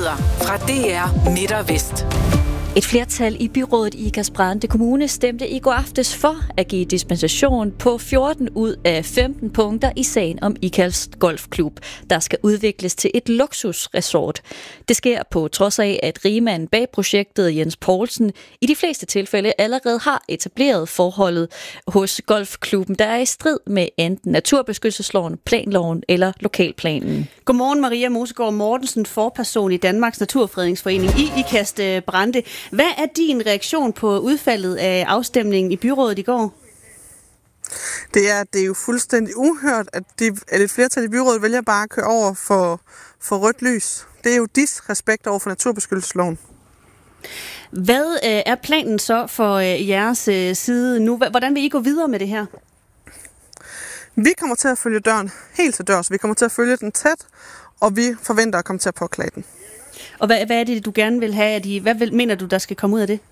Nyheder fra DR Midt og Vest. Et flertal i byrådet i Ikast-Brande Kommune stemte i går aftes for at give dispensation på 14 ud af 15 punkter i sagen om Ikast Golfklub, der skal udvikles til et luksusresort. Det sker på trods af, at rigmanden bag projektet Jens Poulsen i de fleste tilfælde allerede har etableret forholdet hos golfklubben, der er i strid med enten naturbeskyttelsesloven, planloven eller lokalplanen. Godmorgen Maria Mosegaard Mortensen, forperson i Danmarks Naturfredningsforening i Ikast-Brande. Hvad er din reaktion på udfaldet af afstemningen i byrådet i går? Det er jo fuldstændig uhørt, at et flertal i byrådet vælger bare at køre over for rødt lys. Det er jo disrespekt over for naturbeskyttelsesloven. Hvad er planen så for jeres side nu? Hvordan vil I gå videre med det her? Vi kommer til at følge døren helt til dørs. Vi kommer til at følge den tæt, og vi forventer at komme til at påklage den. Og hvad er det, du gerne vil have? Hvad mener du, der skal komme ud af det?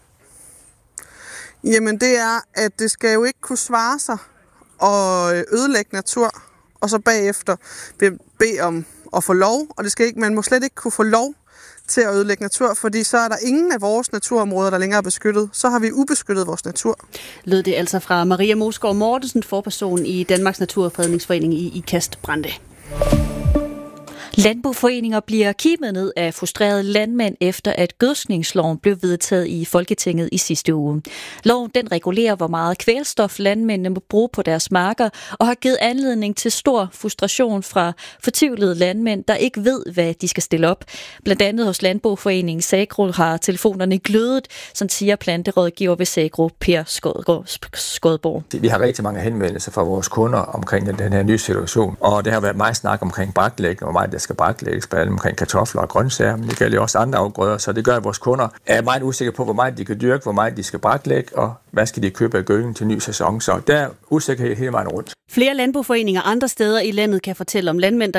Jamen det er, at det skal jo ikke kunne svare sig at ødelægge natur, og så bagefter bede om at få lov. Og man må slet ikke kunne få lov til at ødelægge natur, fordi så er der ingen af vores naturområder, der længere er beskyttet. Så har vi ubeskyttet vores natur. Lød det altså fra Maria Mosegaard Mortensen, forperson i Danmarks Naturfredningsforening i Ikast-Brande. Landboforeninger bliver kimet ned af frustrerede landmænd efter, at gødskningsloven blev vedtaget i Folketinget i sidste uge. Loven den regulerer, hvor meget kvælstof landmændene må bruge på deres marker, og har givet anledning til stor frustration fra fortvivlede landmænd, der ikke ved, hvad de skal stille op. Blandt andet hos Landboforeningen Sagro har telefonerne glødet, som siger planterådgiver ved Sagro, Per Skodborg. Vi har rigtig mange henvendelser fra vores kunder omkring den her nye situation, og det har været meget snak omkring braklægning, hvor meget der skal braklægges, blandt andet omkring kartofler og grøntsager, men det gælder også andre afgrøder, så det gør, at vores kunder er meget usikre på, hvor meget de kan dyrke, hvor meget de skal braklægge, og hvad skal de købe af gødning til ny sæson. Så der er usikkerhed hele vejen rundt. Flere landboforeninger andre steder i landet kan fortælle om landmænd,